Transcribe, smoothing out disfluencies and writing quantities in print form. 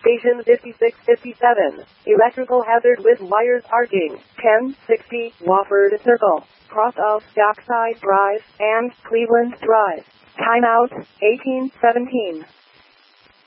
Station 5657. Electrical hazard with wires arcing. 1060 Wofford Circle. Cross of Dockside Drive and Cleveland Drive. Timeout 1817.